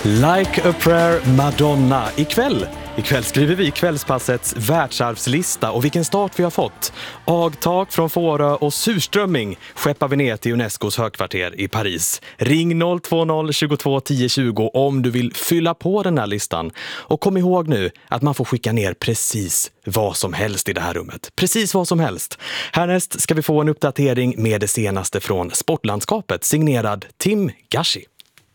Like a prayer Madonna. Ikväll skriver vi Kvällspassets världsarvslista och vilken start vi har fått. Agtak från Fårö och surströmming skeppar vi ner till Unescos högkvarter i Paris. Ring 020 22 10 20 om du vill fylla på den här listan. Och kom ihåg nu att man får skicka ner precis vad som helst i det här rummet. Precis vad som helst. Härnäst ska vi få en uppdatering med det senaste från sportlandskapet signerad Tim Gashi.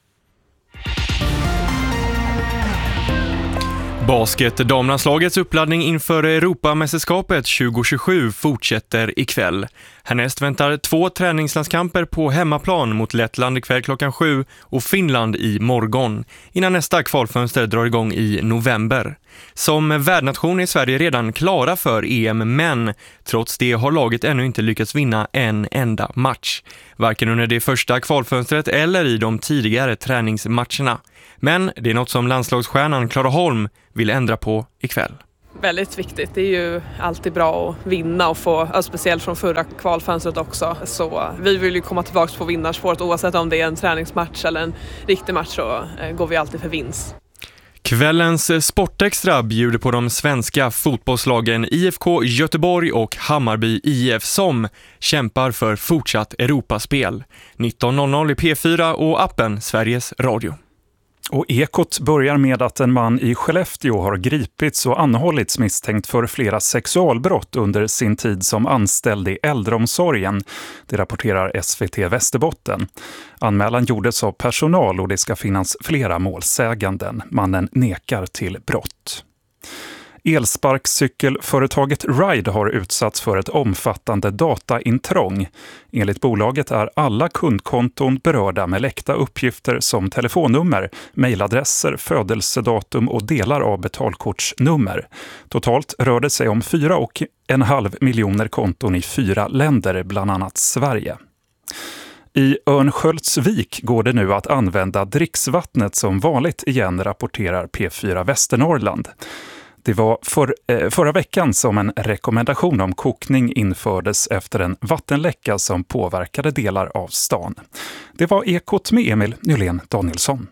Basketdamlandslagets uppladdning inför Europamästerskapet 2027 fortsätter ikväll. Härnäst väntar 2 träningslandskamper på hemmaplan mot Lettland ikväll klockan 7 och Finland i morgon, innan nästa kvalfönster drar igång i november. Som värdnation är Sverige redan klara för EM, men trots det har laget ännu inte lyckats vinna en enda match. Varken under det första kvalfönstret eller i de tidigare träningsmatcherna. Men det är något som landslagsstjärnan Clara Holm vill ändra på ikväll. Väldigt viktigt. Det är ju alltid bra att vinna och få, speciellt från förra kvalfönstret också. Så vi vill ju komma tillbaka på vinnarspåret oavsett om det är en träningsmatch eller en riktig match, så går vi alltid för vinst. Kvällens Sportextra bjuder på de svenska fotbollslagen IFK Göteborg och Hammarby IF som kämpar för fortsatt Europaspel. 19.00 i P4 och appen Sveriges Radio. Och Ekot börjar med att en man i Skellefteå har gripits och anhållits misstänkt för flera sexualbrott under sin tid som anställd i äldreomsorgen. Det rapporterar SVT Västerbotten. Anmälan gjordes av personal och det ska finnas flera målsäganden. Mannen nekar till brott. Elsparkcykelföretaget Ride har utsatts för ett omfattande dataintrång. Enligt bolaget är alla kundkonton berörda med läckta uppgifter som telefonnummer, mejladresser, födelsedatum och delar av betalkortsnummer. Totalt rör det sig om 4,5 miljoner konton i 4 länder, bland annat Sverige. I Örnsköldsvik går det nu att använda dricksvattnet som vanligt igen, rapporterar P4 Västernorrland. Det var förra veckan som en rekommendation om kokning infördes efter en vattenläcka som påverkade delar av stan. Det var Ekot med Emil Nylén Danielsson.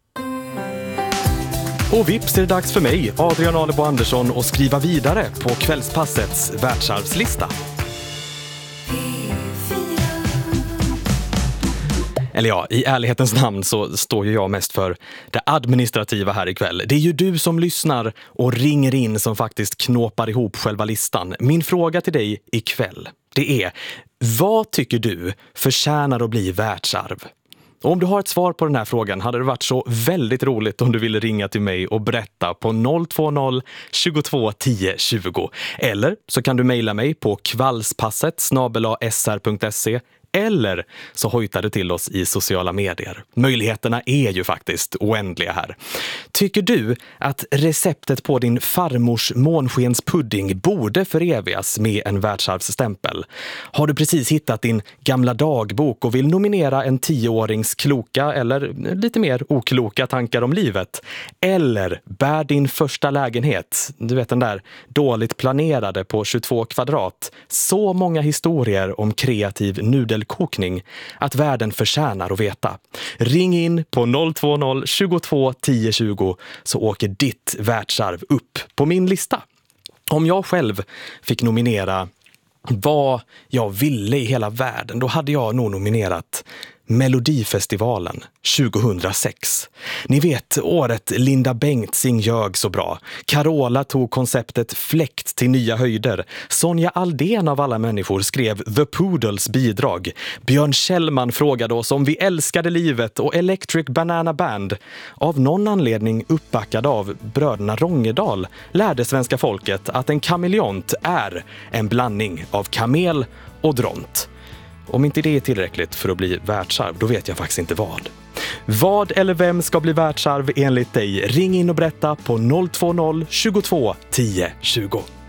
Och vips är det dags för mig, Adrian Alebo Andersson, att skriva vidare på Kvällspassets världsarvslista. Eller ja, i ärlighetens namn så står ju jag mest för det administrativa här ikväll. Det är ju du som lyssnar och ringer in som faktiskt knåpar ihop själva listan. Min fråga till dig ikväll, det är: vad tycker du förtjänar att bli världsarv? Och om du har ett svar på den här frågan hade det varit så väldigt roligt om du ville ringa till mig och berätta på 020 22 10 20. Eller så kan du mejla mig på kvallspasset@sr.se. Eller så hojtar du till oss i sociala medier. Möjligheterna är ju faktiskt oändliga här. Tycker du att receptet på din farmors månskenspudding borde förevigas med en världsarvsstämpel? Har du precis hittat din gamla dagbok och vill nominera en 10-årings kloka eller lite mer okloka tankar om livet? Eller bär din första lägenhet, du vet den där dåligt planerade på 22 kvadrat, så många historier om kreativ nudelkokning att världen förtjänar att veta? Ring in på 020 22 10 20 så åker ditt världsarv upp på min lista. Om jag själv fick nominera vad jag ville i hela världen, då hade jag nog nominerat Melodifestivalen 2006. Ni vet, året Linda Bengtzing ljög så bra. Carola tog konceptet fläkt till nya höjder. Sonja Aldén av alla människor skrev The Poodles bidrag. Björn Kjellman frågade oss om vi älskade livet och Electric Banana Band, av någon anledning uppbackad av bröderna Rångedal, lärde svenska folket att en kameleont är en blandning av kamel och dront. Om inte det är tillräckligt för att bli världsarv, då vet jag faktiskt inte vad. Vad eller vem ska bli världsarv enligt dig? Ring in och berätta på 020 22 10 20.